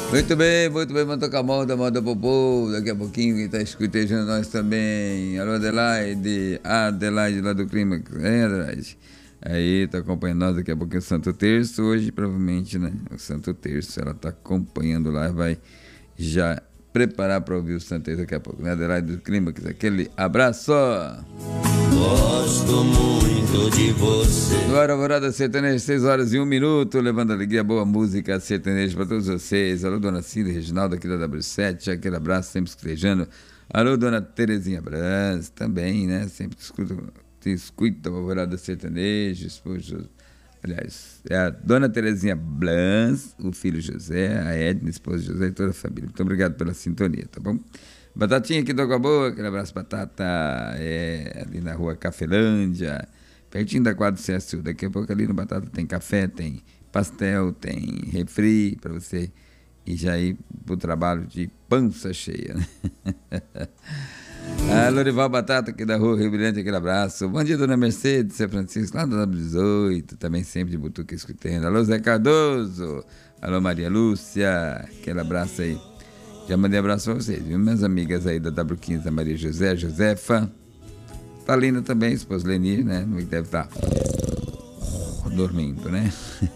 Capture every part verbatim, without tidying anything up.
Muito bem, muito bem, vamos tocar moda, moda popô. Daqui a pouquinho quem tá escutejando nós também. Alô, Adelaide, Adelaide lá do Clímax, é, Adelaide? Aí, tá acompanhando nós daqui a pouquinho o Santo Terço, hoje provavelmente, né? O Santo Terço, ela tá acompanhando lá, vai já preparar para ouvir o Santo Terço daqui a pouco, né? Adelaide do Clímax, aquele abraço! Gosto muito de você. Agora, Alvorada Sertaneja, seis horas e um minuto, levando alegria, boa música sertaneja para todos vocês. Alô, dona Cida Reginaldo aqui da W sete, aquele abraço sempre escrevendo. Alô, dona Terezinha Brás, também, né? Sempre escuta, te escuta a Alvorada Sertaneja, esposa. Aliás, é a dona Terezinha Blanz, o filho José, a Edna, esposa José e toda a família. Muito obrigado pela sintonia, tá bom? Batatinha aqui do Água Boa, aquele abraço, Batata, é, ali na rua Cafelândia, pertinho da quadra C S U. Daqui a pouco ali no Batata tem café, tem pastel, tem refri para você ir já ir pro trabalho de pança cheia, né? A Lorival Batata aqui da rua Rio Brilhante, aquele abraço. Bom dia, dona Mercedes, São Francisco, lá da W dezoito, também sempre de Butuca escutando. Alô, Zé Cardoso, alô, Maria Lúcia, aquele abraço aí. Já mandei abraço pra vocês, viu? Minhas amigas aí da W quinze, a Maria José, Josefa. Tá linda também, esposa Leni, né? Deve estar dormindo, né?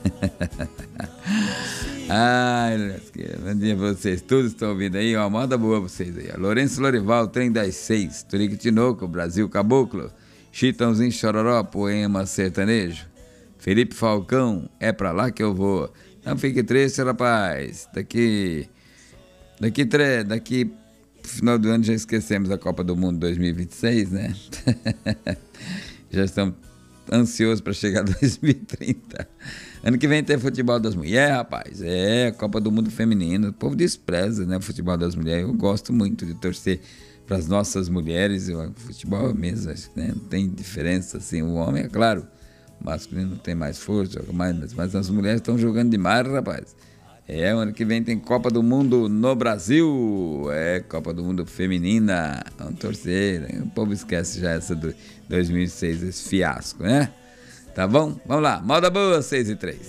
Ai, lasqueira. Bom dia pra vocês. Todos estão ouvindo aí, ó. Moda boa pra vocês aí. Lourenço Lorival, Trem das Seis. Turique Tinoco, Brasil Caboclo. Chitãozinho Chororó, Poema Sertanejo. Felipe Falcão, é pra lá que eu vou. Não fique triste, rapaz. Daqui... Daqui, tre... Daqui final do ano já esquecemos a Copa do Mundo dois mil e vinte e seis, né? Já estamos ansiosos para chegar a dois mil e trinta. Ano que vem tem futebol das mulheres, rapaz. É, Copa do Mundo feminino. O povo despreza, né, o futebol das mulheres. Eu gosto muito de torcer para as nossas mulheres. O futebol mesmo, acho que, né, não tem diferença, assim. O homem, é claro, o masculino tem mais força, joga mais, mas as mulheres estão jogando demais, rapaz. É, ano que vem tem Copa do Mundo no Brasil. É, Copa do Mundo feminina. Vamos torcer, né? O povo esquece já essa do dois mil e seis, esse fiasco, né? Tá bom? Vamos lá. Moda boa, seis e três.